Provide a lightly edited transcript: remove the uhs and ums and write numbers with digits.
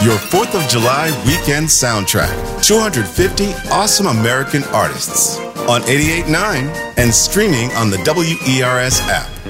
Your 4th of July weekend soundtrack. 250 awesome American artists on 88.9 and streaming on the WERS app.